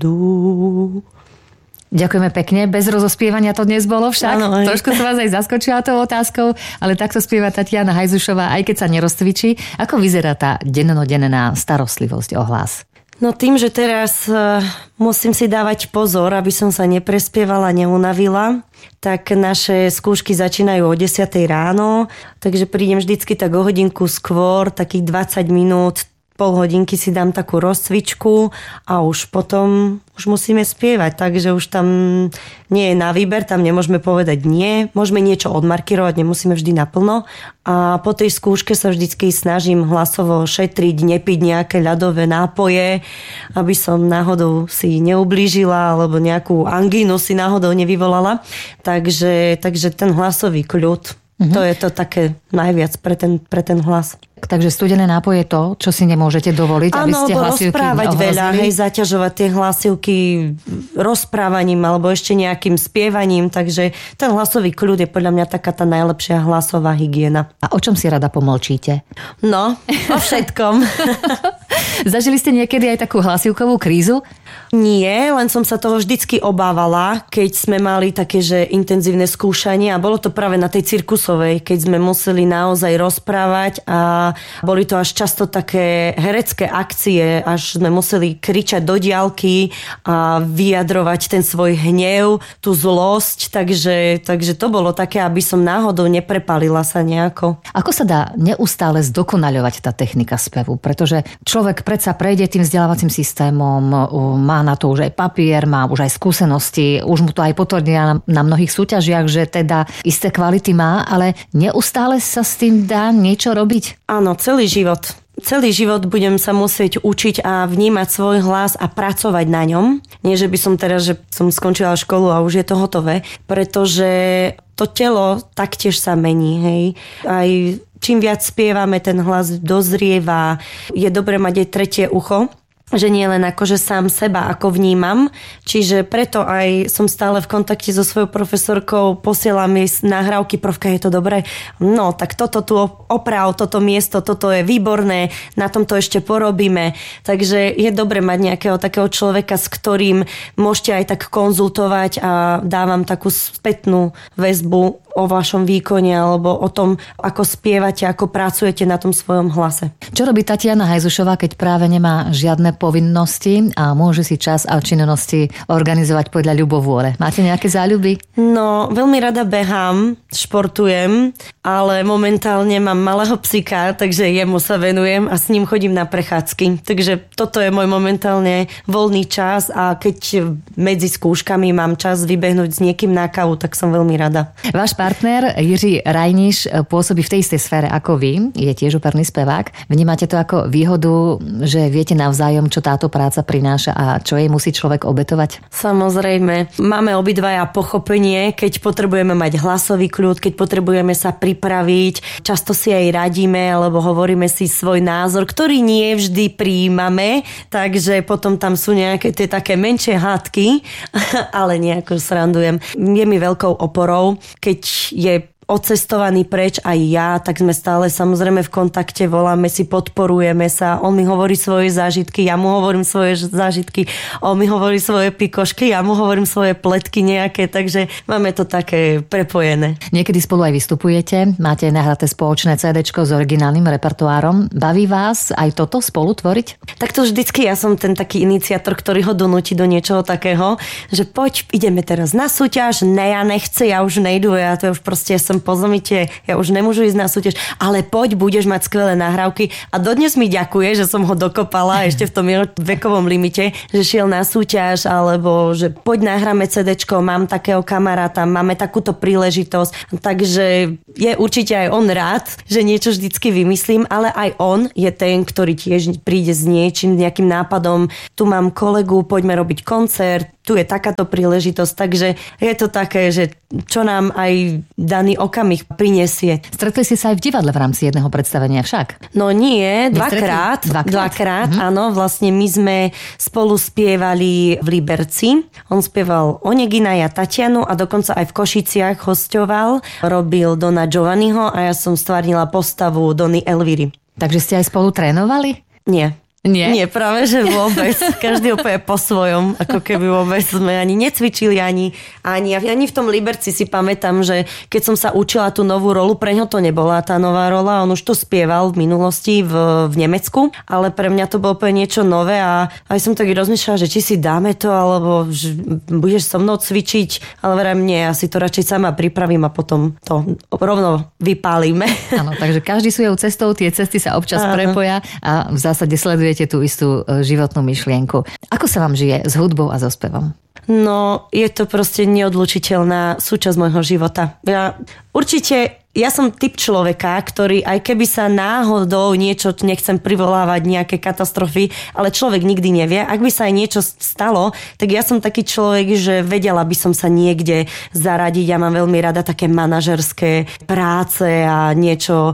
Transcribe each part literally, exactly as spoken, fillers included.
Du. Ďakujeme pekne. Bez rozospievania to dnes bolo však. Ano, trošku som vás aj zaskočila tou otázkou, ale takto spieva Tatiana Hajzušová, aj keď sa nerozcvičí. Ako vyzerá tá dennodenná starostlivosť o hlas? No tým, že teraz uh, musím si dávať pozor, aby som sa neprespievala, neunavila, tak naše skúšky začínajú o desiatej ráno, takže prídem vždycky tak o hodinku skôr, takých dvadsať minút, pol hodinky si dám takú rozcvičku a už potom už musíme spievať, takže už tam nie je na výber, tam nemôžeme povedať nie, môžeme niečo odmarkirovať, nemusíme vždy naplno a po tej skúške sa vždycky snažím hlasovo šetriť, nepiť nejaké ľadové nápoje, aby som náhodou si neublížila alebo nejakú angínu si náhodou nevyvolala, takže, takže ten hlasový kľud, mm-hmm. to je to také najviac pre ten, pre ten hlas. Takže studené nápoje je to, čo si nemôžete dovoliť, ano, aby ste hlasivky rozprávať neohrozili? veľa, hej, zaťažovať tie hlasivky rozprávaním alebo ešte nejakým spievaním, takže ten hlasový kľud je podľa mňa taká tá najlepšia hlasová hygiena. A o čom si rada pomlčíte? No, o všetkom. Zažili ste niekedy aj takú hlasivkovú krízu? Nie, len som sa toho vždycky obávala, keď sme mali také, že intenzívne skúšanie a bolo to práve na tej cirkusovej, keď sme museli naozaj rozprávať a boli to až často také herecké akcie, až sme museli kričať do diaľky a vyjadrovať ten svoj hnev, tú zlosť, takže, takže to bolo také, aby som náhodou neprepálila sa nejako. Ako sa dá neustále zdokonaľovať tá technika spevu? Pretože človek predsa prejde tým vzdelávacím systémom, má na to už aj papier, má už aj skúsenosti, už mu to aj potvrdia na, na mnohých súťažiach, že teda isté kvality má, ale neustále sa s tým dá niečo robiť? Áno, celý život. Celý život budem sa musieť učiť a vnímať svoj hlas a pracovať na ňom. Nie, že by som teraz, že som skončila školu a už je to hotové, pretože to telo taktiež sa mení, hej. Aj čím viac spievame, ten hlas dozrieva. Je dobré mať aj tretie ucho, že nie len akože sám seba, ako vnímam. Čiže preto aj som stále v kontakte so svojou profesorkou, posiela mi nahrávky, profka, je to dobré? No, tak toto tu oprav, toto miesto, toto je výborné, na tom to ešte porobíme. Takže je dobre mať nejakého takého človeka, s ktorým môžete aj tak konzultovať a dávam takú spätnú väzbu o vašom výkone alebo o tom, ako spievate, ako pracujete na tom svojom hlase. Čo robí Tatiana Hajzušová, keď práve nemá žiadne povinnosti a môže si čas a činnosti organizovať podľa ľubovôle? Máte nejaké záľuby? No, veľmi rada behám, športujem, ale momentálne mám malého psíka, takže jemu sa venujem a s ním chodím na prechádzky. Takže toto je môj momentálne voľný čas a keď medzi skúškami mám čas vybehnúť s niekým na kávu, tak som veľmi rada. Váš partner Jiří Rajniš pôsobí v tej istej sfére ako vy, je tiež operný spevák. Vnímate to ako výhodu, že viete navzájom, čo táto práca prináša a čo jej musí človek obetovať? Samozrejme. Máme obidvaja pochopenie, keď potrebujeme mať hlasový kľud, keď potrebujeme sa pripraviť. Často si aj radíme, alebo hovoríme si svoj názor, ktorý nie vždy prijímame, takže potom tam sú nejaké tie také menšie hádky, ale nejako srandujem. Je mi veľkou oporou, keď je odcestovaný preč aj ja, tak sme stále samozrejme v kontakte, voláme si, podporujeme sa, on mi hovorí svoje zážitky, ja mu hovorím svoje zážitky, on mi hovorí svoje pikošky, ja mu hovorím svoje pletky nejaké, takže máme to také prepojené. Niekedy spolu aj vystupujete, máte nahraté spoločné cédečko s originálnym repertoárom. Baví vás aj toto spolu tvoriť? Tak to vždycky ja som ten taký iniciátor, ktorý ho donúti do niečoho takého, že poď, ideme teraz na súťaž, ne, ja nechce, ja už nejdu, ja to už proste som pozomite, ja už nemôžu ísť na súťaž, ale poď, budeš mať skvelé nahrávky a dodnes mi ďakuje, že som ho dokopala ešte v tom vekovom limite, že šiel na súťaž, alebo že poď nahráme cédečko, mám takého kamaráta, máme takúto príležitosť, takže je určite aj on rád, že niečo vždycky vymyslím, ale aj on je ten, ktorý tiež príde s niečím, nejakým nápadom, tu mám kolegu, poďme robiť koncert, tu je takáto príležitosť, takže je to také, že čo nám aj daný okamih prinesie. Stretli ste sa aj v divadle v rámci jedného predstavenia však? No nie, dvakrát. Dvakrát, dvakrát mhm. áno, vlastne my sme spolu spievali v Liberci. On spieval Onegina, ja Tatianu a dokonca aj v Košiciach hosťoval. Robil Dona Giovanniho a ja som stvárnila postavu Dony Elviry. Takže ste aj spolu trénovali? Nie. Nie? Nie, práve že vôbec. Každý úplne po svojom, ako keby vôbec sme ani necvičili, ani, ani, ani v tom Liberci si pamätám, že keď som sa učila tú novú rolu, pre ňo to nebola tá nová rola, on už to spieval v minulosti v, v Nemecku, ale pre mňa to bolo úplne niečo nové a aj som tak rozmýšľala, že či si dáme to, alebo že budeš so mnou cvičiť, ale verím, nie, ja si to radšej sama pripravím a potom to rovno vypálime. Áno, takže každý svojou cestou, tie cesty sa občas Áno. prepoja a v zásade sledujete tú istú životnú myšlienku. Ako sa vám žije s hudbou a so spevom? No, je to proste neodlučiteľná súčasť môjho života. Ja určite, ja som typ človeka, ktorý aj keby sa náhodou niečo, nechcem privolávať nejaké katastrofy, ale človek nikdy nevie. Ak by sa aj niečo stalo, tak ja som taký človek, že vedela by som sa niekde zaradiť. Ja mám veľmi rada také manažerské práce a niečo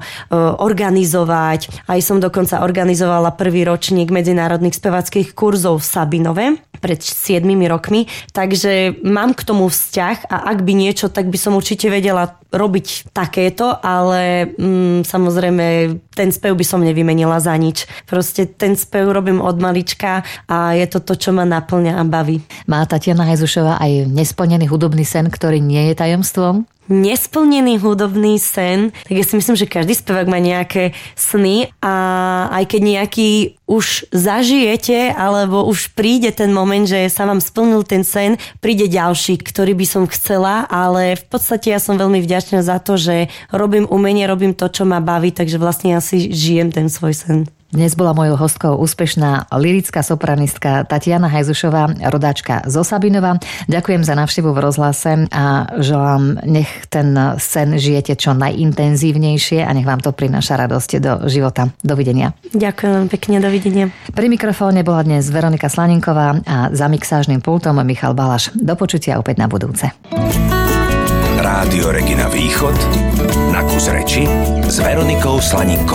organizovať. Aj som dokonca organizovala prvý ročník medzinárodných spevackých kurzov v Sabinove pred siedmimi rokmi, takže mám k tomu vzťah a ak by niečo, tak by som určite vedela robiť takéto, ale mm, samozrejme ten spev by som nevymenila za nič. Proste ten spev robím od malička a je to to, čo ma naplňa a baví. Má Tatiana Hajzušová aj nesplnený hudobný sen, ktorý nie je tajomstvom? Nesplnený hudobný sen, tak ja si myslím, že každý spevák má nejaké sny a aj keď nejaký už zažijete alebo už príde ten moment, že sa vám splnil ten sen, príde ďalší, ktorý by som chcela, ale v podstate ja som veľmi vďačná za to, že robím umenie, robím to, čo ma baví, takže vlastne ja si žijem ten svoj sen. Dnes bola mojou hostkou úspešná lyrická sopranistka Tatiana Hajzušová, rodáčka zo Sabinova. Ďakujem za návštevu v rozhlase a želám, nech ten sen žijete čo najintenzívnejšie a nech vám to prináša radosť do života. Dovidenia. Ďakujem vám pekne, dovidenia. Pri mikrofóne bola dnes Veronika Slaninková a za mixážnym pultom Michal Balaš. Do počutia opäť na budúce. Rádio Regina Východ na kus reči s Veronikou Slaninkovou.